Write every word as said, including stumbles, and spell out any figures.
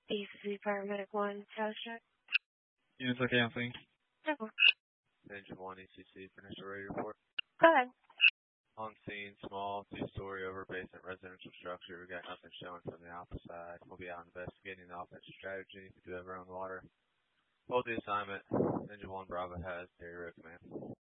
B C C Paramedic one, status check. Units like Anthony. Yeah, go Engine one E C C for initial radio report. ahead. On scene, small, two-story over basement residential structure. We got nothing showing from the alpha side. We'll be out investigating the offensive strategy. If you do have our own water, hold the assignment. Engine one Bravo has area command.